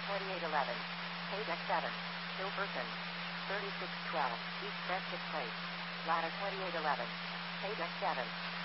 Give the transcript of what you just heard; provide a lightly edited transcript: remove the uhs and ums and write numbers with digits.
2811. Page X7. Hilverton. 3612. East Bedford Place. Ladder 2811. Page X7.